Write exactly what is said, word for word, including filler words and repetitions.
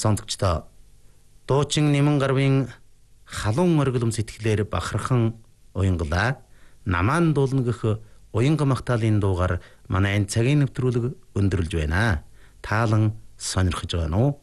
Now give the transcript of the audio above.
Сонсогчдоо дуучин Нэмэн Гарвын халуун оргилом сэтгэлээр бахархан уянгалаа. Намаан дуулна гэх уянга магтаалын дуугаар манай энэ цагийн нэвтрүүлэг өндөрлж байна. Таалан сонирхож байна уу?